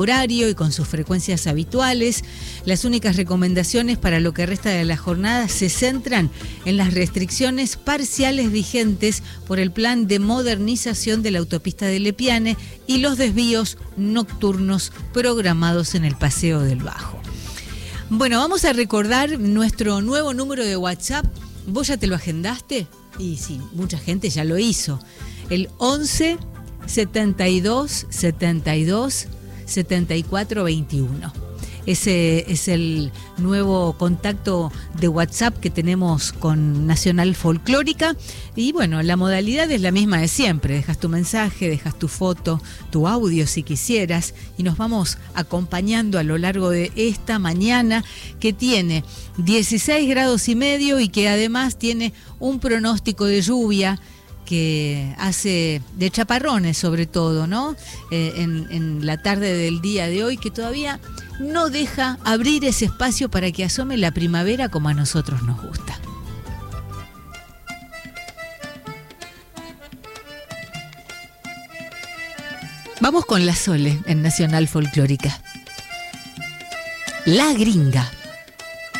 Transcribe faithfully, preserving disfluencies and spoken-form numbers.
horario y con sus frecuencias habituales. Las únicas recomendaciones para lo que resta de la jornada se centran en las restricciones parciales vigentes por el plan de modernización de la autopista de Lepiane y los desvíos nocturnos programados en el Paseo del Bajo. Bueno, vamos a recordar nuestro nuevo número de WhatsApp. ¿Vos ya te lo agendaste? Y sí, mucha gente ya lo hizo. El once setenta y dos setenta y dos setenta y cuatro veintiuno. Ese es el nuevo contacto de WhatsApp que tenemos con Nacional Folclórica. Y bueno, la modalidad es la misma de siempre. Dejas tu mensaje, dejas tu foto, tu audio si quisieras, y nos vamos acompañando a lo largo de esta mañana que tiene dieciséis grados y medio y que además tiene un pronóstico de lluvia que hace de chaparrones sobre todo, ¿no? Eh, en, en la tarde del día de hoy, que todavía no deja abrir ese espacio para que asome la primavera como a nosotros nos gusta. Vamos con la Sole en Nacional Folclórica. La Gringa.